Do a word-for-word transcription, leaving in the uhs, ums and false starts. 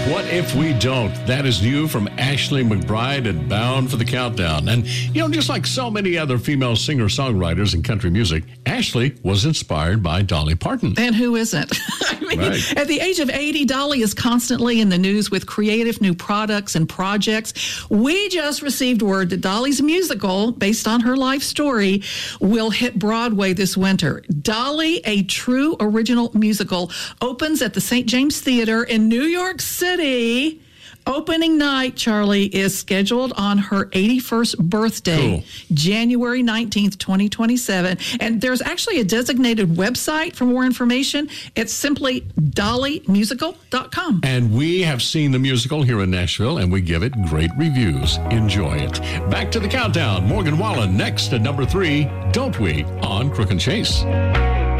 What If We Don't? That is new from Ashley McBryde and Bound for the Countdown. And, you know, just like so many other female singer-songwriters in country music, Ashley was inspired by Dolly Parton. And who isn't? I mean, Right. At the age of eighty, Dolly is constantly in the news with creative new products and projects. We just received word that Dolly's musical, based on her life story, will hit Broadway this winter. Dolly, a true original musical, opens at the Saint James Theater in New York City. Opening night, Charlie, is scheduled on her eighty-first birthday, Cool. January nineteenth, twenty twenty-seven. And there's actually a designated website for more information. It's simply dolly musical dot com. And we have seen the musical here in Nashville, and we give it great reviews. Enjoy it. Back to the countdown. Morgan Wallen next at number three, Don't We, on Crook and Chase.